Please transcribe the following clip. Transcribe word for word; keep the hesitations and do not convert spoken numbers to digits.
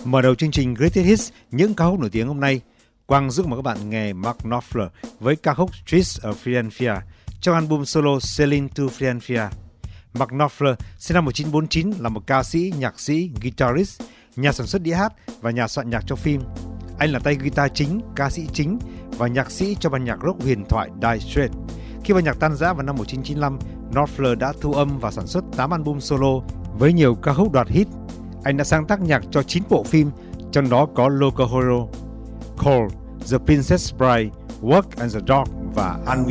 Mở đầu chương trình Greatest Hits, những ca khúc nổi tiếng hôm nay, Quang giúp mời các bạn nghe Mark Knopfler với ca khúc Streets of Philadelphia trong album solo Sailing to Philadelphia. Mark Knopfler sinh năm một nghìn chín trăm bốn mươi chín là một ca sĩ, nhạc sĩ, guitarist, nhà sản xuất đĩa hát và nhà soạn nhạc cho phim. Anh là tay guitar chính, ca sĩ chính và nhạc sĩ cho ban nhạc rock huyền thoại Dire Straits. Khi ban nhạc tan rã vào năm một nghìn chín trăm chín mươi lăm, Knopfler đã thu âm và sản xuất tám album solo với nhiều ca khúc đoạt hit. Anh đã sáng tác nhạc cho chín bộ phim, trong đó có Local Hero, Call, The Princess Bride, Work and the Dog và Unwin.